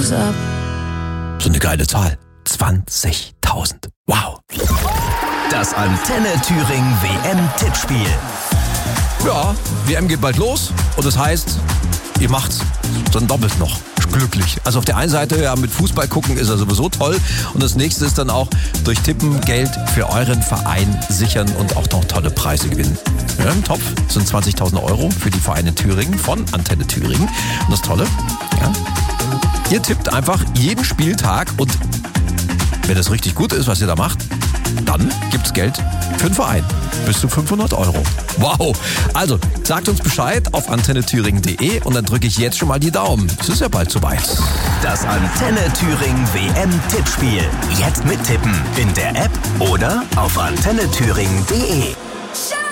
So eine geile Zahl. 20.000. Wow. Das Antenne Thüringen WM-Tippspiel. Ja, WM geht bald los und das heißt, ihr macht's dann doppelt noch glücklich. Also auf der einen Seite, ja, mit Fußball gucken ist ja sowieso toll und das nächste ist dann auch durch Tippen Geld für euren Verein sichern und auch noch tolle Preise gewinnen. Ja, im Topf sind 20.000 Euro für die Vereine Thüringen von Antenne Thüringen. Und das Tolle, ja, ihr tippt einfach jeden Spieltag und wenn das richtig gut ist, was ihr da macht, dann gibt's Geld für den Verein. Bis zu 500 Euro. Wow. Also, sagt uns Bescheid auf antennethüringen.de und dann drücke ich jetzt schon mal die Daumen. Es ist ja bald soweit. Das Antenne Thüringen WM-Tippspiel. Jetzt mittippen in der App oder auf antennethüringen.de.